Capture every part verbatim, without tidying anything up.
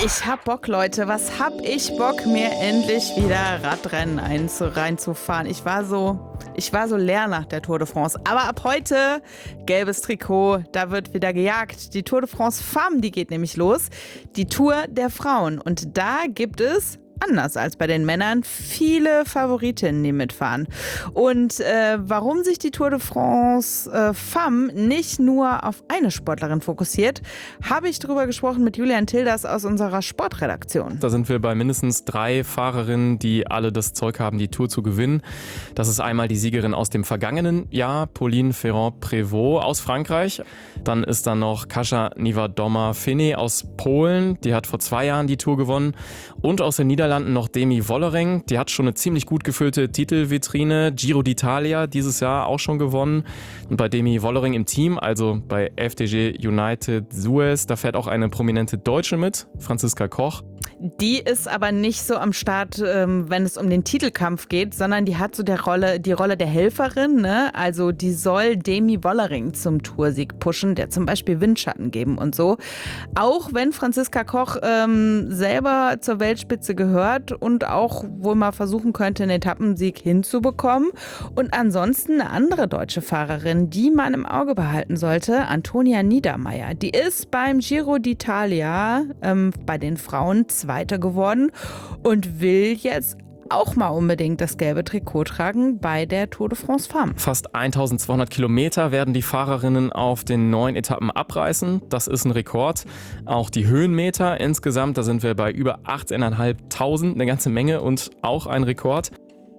Ich hab Bock, Leute. Was hab ich Bock, mir endlich wieder Radrennen einzu reinzufahren. Ich war so, ich war so leer nach der Tour de France. Aber ab heute gelbes Trikot, da wird wieder gejagt. Die Tour de France Femmes, die geht nämlich los. Die Tour der Frauen. Und da gibt es, anders als bei den Männern, viele Favoritinnen, die mitfahren. Und äh, warum sich die Tour de France äh, Femmes nicht nur auf eine Sportlerin fokussiert, habe ich darüber gesprochen mit Julian Tilders aus unserer Sportredaktion. Da sind wir bei mindestens drei Fahrerinnen, die alle das Zeug haben, die Tour zu gewinnen. Das ist einmal die Siegerin aus dem vergangenen Jahr, Pauline Ferrand-Prévot aus Frankreich. Dann ist da noch Kasia Niewiadoma-Finney aus Polen, die hat vor zwei Jahren die Tour gewonnen. Und aus den Niederlanden noch Demi Vollering, die hat schon eine ziemlich gut gefüllte Titelvitrine. Giro d'Italia dieses Jahr auch schon gewonnen. Und bei Demi Vollering im Team, also bei F D J United Suez, da fährt auch eine prominente Deutsche mit, Franziska Koch. Die ist aber nicht so am Start, ähm, wenn es um den Titelkampf geht, sondern die hat so der Rolle, die Rolle der Helferin, ne? Also die soll Demi Vollering zum Toursieg pushen, der zum Beispiel Windschatten geben und so. Auch wenn Franziska Koch ähm, selber zur Weltspitze gehört und auch wohl mal versuchen könnte, einen Etappensieg hinzubekommen. Und ansonsten eine andere deutsche Fahrerin, die man im Auge behalten sollte, Antonia Niedermeier. Die ist beim Giro d'Italia ähm, bei den Frauen Zweite geworden und will jetzt auch mal unbedingt das gelbe Trikot tragen bei der Tour de France Femmes. Fast eintausendzweihundert Kilometer werden die Fahrerinnen auf den neun Etappen abreißen. Das ist ein Rekord. Auch die Höhenmeter insgesamt, da sind wir bei über achtzehntausendfünfhundert, eine ganze Menge und auch ein Rekord.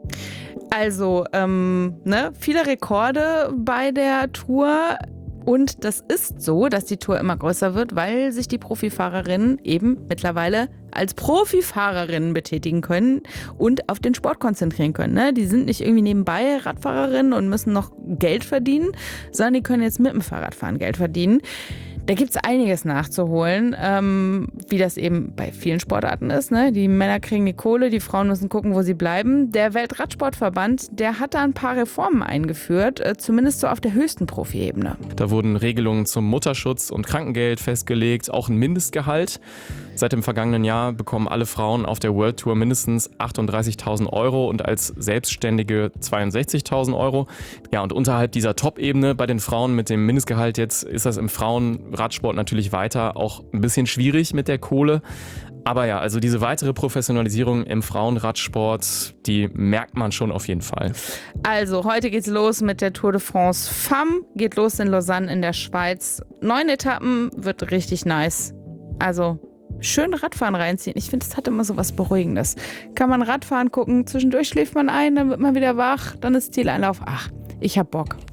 Also, ähm, ne, viele Rekorde bei der Tour. Und das ist so, dass die Tour immer größer wird, weil sich die Profifahrerinnen eben mittlerweile als Profifahrerinnen betätigen können und auf den Sport konzentrieren können. Ne? Die sind nicht irgendwie nebenbei Radfahrerinnen und müssen noch Geld verdienen, sondern die können jetzt mit dem Fahrradfahren Geld verdienen. Da gibt es einiges nachzuholen, ähm, wie das eben bei vielen Sportarten ist. Ne? Die Männer kriegen die Kohle, die Frauen müssen gucken, wo sie bleiben. Der Weltradsportverband, der hat da ein paar Reformen eingeführt, äh, zumindest so auf der höchsten Profiebene. Da wurden Regelungen zum Mutterschutz und Krankengeld festgelegt, auch ein Mindestgehalt. Seit dem vergangenen Jahr bekommen alle Frauen auf der World Tour mindestens achtunddreißigtausend Euro und als Selbstständige zweiundsechzigtausend Euro. Ja, und unterhalb dieser Top-Ebene bei den Frauen mit dem Mindestgehalt jetzt ist das im Frauenradsport natürlich weiter auch ein bisschen schwierig mit der Kohle. Aber ja, also diese weitere Professionalisierung im Frauenradsport, die merkt man schon auf jeden Fall. Also heute geht's los mit der Tour de France Femmes, geht los in Lausanne in der Schweiz. Neun Etappen, wird richtig nice. Also schön Radfahren reinziehen. Ich finde, es hat immer so was Beruhigendes. Kann man Radfahren gucken, zwischendurch schläft man ein, dann wird man wieder wach, dann ist Zieleinlauf. Ach, ich hab Bock.